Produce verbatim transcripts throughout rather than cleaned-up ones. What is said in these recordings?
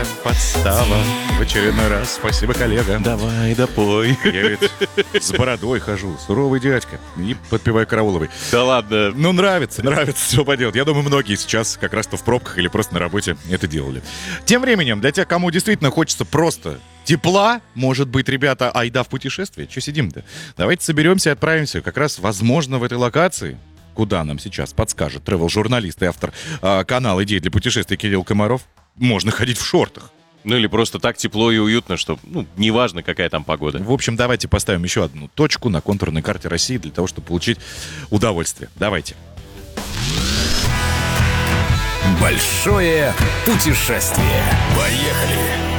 Подстава. В очередной раз. Спасибо, коллега. Давай, допой. Я ведь с бородой хожу, суровый дядька. И подпеваю Карауловой. Да ладно. Ну, нравится, нравится, что поделать. Я думаю, многие сейчас как раз-то в пробках или просто на работе это делали. Тем временем, для тех, кому действительно хочется просто тепла, может быть, ребята, айда в путешествие. Че сидим-то? Давайте соберемся и отправимся как раз, возможно, в этой локации. Куда нам сейчас подскажет travel-журналист и автор э, канала «Идеи для путешествий» Кирилл Комаров. Можно ходить в шортах. Ну или просто так тепло и уютно, что, ну, неважно, какая там погода. В общем, давайте поставим еще одну точку на контурной карте России для того, чтобы получить удовольствие. Давайте. Большое путешествие. Поехали!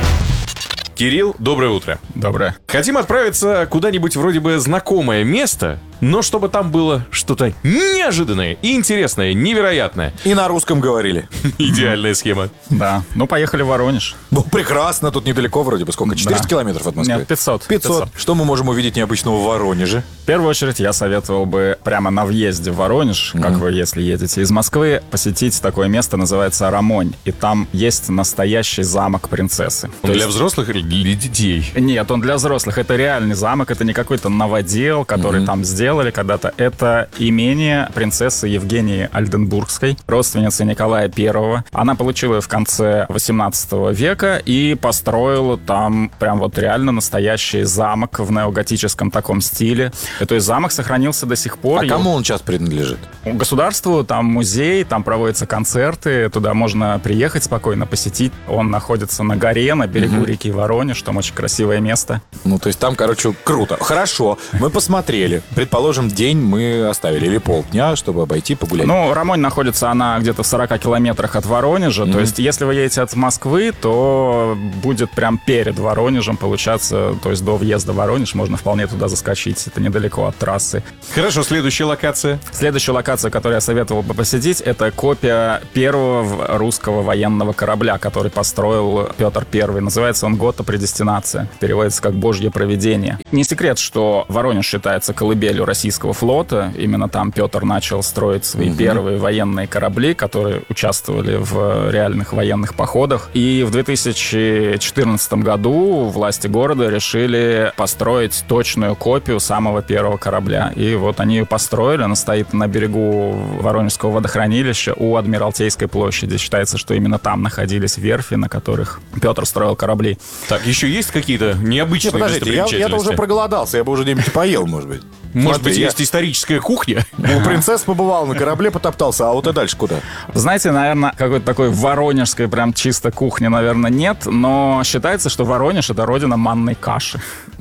Кирилл, доброе утро. Доброе. Хотим отправиться куда-нибудь вроде бы знакомое место, но чтобы там было что-то неожиданное, интересное, невероятное. И на русском говорили. Идеальная схема. Да. Ну, поехали в Воронеж. Ну, прекрасно, тут недалеко вроде бы. Сколько? четыреста Да. километров от Москвы? Нет, пятьсот. пятьсот. Что мы можем увидеть необычного в Воронеже? В первую очередь я советовал бы прямо на въезде в Воронеж, как вы, если едете из Москвы, посетить такое место, называется Рамонь. И там есть настоящий замок принцессы. Он То для есть- взрослых или для детей? Нет, он для взрослых. Это реальный замок, это не какой-то новодел, который там сделали когда-то. Это имение принцессы Евгении Ольденбургской, родственницы Николая Первого. Она получила ее в конце восемнадцатого века и построила там прям вот реально настоящий замок в неоготическом таком стиле. И, то есть замок сохранился до сих пор. А Его- кому он сейчас принадлежит? Государству, там музей, там проводятся концерты, туда можно приехать спокойно, посетить. Он находится на горе, на берегу реки Воронеж, там очень красивое место. Ну, то есть там, короче, круто. Хорошо, мы посмотрели. Предположим, день мы оставили, или полдня, чтобы обойти, погулять. Ну, Рамонь находится, она где-то в сорока километрах от Воронежа, то есть если вы едете от Москвы, то будет прям перед Воронежем получаться, то есть до въезда в Воронеж можно вполне туда заскочить, это недалеко от трассы. Хорошо, следующая локация. Следующая локация, которую я советовал бы посетить, это копия первого русского военного корабля, который построил Петр Первый. Называется он «Гота Предестинация». Переводится как «Божье провидение». Не секрет, что Воронеж считается колыбелью российского флота. Именно там Петр начал строить свои угу. первые военные корабли, которые участвовали в реальных военных походах. И в две тысячи четырнадцатом году власти города решили построить точную копию самого первого корабля. И вот они ее построили. Она стоит на берегу Воронежского водохранилища у Адмиралтейской площади. Считается, что именно там находились верфи, на которых Петр строил корабли. Так, еще есть какие-то необычные Не, подождите, я, я-то достопримечательности? уже проголодался, я бы уже где-нибудь поел, может быть. Может Смотри, быть, я- есть историческая кухня? У принцесс побывал, на корабле потоптался, а вот и дальше куда? Знаете, наверное, какой-то такой воронежской прям чисто кухни, наверное, нет, но считается, что Воронеж — это родина манной каши.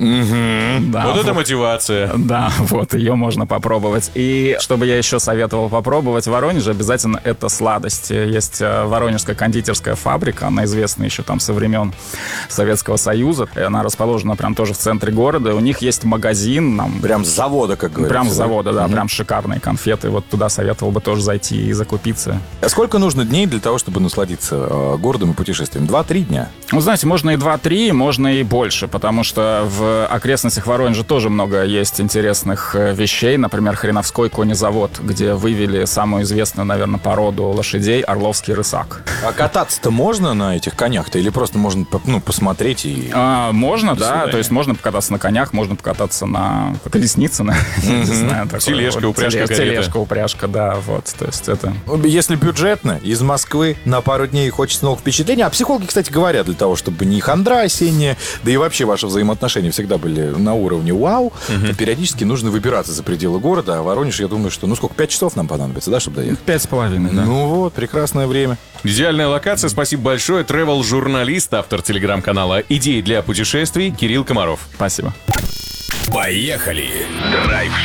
Да, Вот это вот. мотивация. Да, вот, ее можно попробовать. И чтобы я еще советовал попробовать в Воронеже, обязательно это сладости. Есть э, Воронежская кондитерская фабрика, она известна еще там со времен Советского Союза. И она расположена прям тоже в центре города. У них есть магазин, нам Прям с завода, как говорится. прям с да? завода, да, прям шикарные конфеты. Вот туда советовал бы тоже зайти и закупиться. А сколько нужно дней для того, чтобы насладиться э, городом и путешествием? Два-три дня? Ну, знаете, можно и два-три, можно и больше, потому что в окрестностях Воронежа тоже много есть интересных э, вещей. Например, Хреновской конезавод, где вывели самую известную, наверное, породу лошадей — Орловский рысак. А кататься-то можно на этих конях-то? Или просто можно по- ну, посмотреть и... А, можно, да, свидания. то есть можно покататься на конях, можно покататься на колеснице, на, не знаю, такое Тележка, вот. упряжка, Теле- карета. Тележка, упряжка, да, вот, то есть это... Если бюджетно, из Москвы на пару дней хочется новых впечатлений. А психологи, кстати, говорят, для того, чтобы не хандра осенняя, да и вообще ваши взаимоотношения всегда были на уровне вау, то периодически нужно выбираться за пределы города. А Воронеж, я думаю, что, ну сколько, пять часов нам понадобится, да, чтобы доехать? Пять с половиной, да. Ну вот, прекрасное время. Идеальная локация. Спасибо большое. Travel-журналист, автор телеграм-канала «Идеи для путешествий» Кирилл Комаров. Спасибо. Поехали! Драйв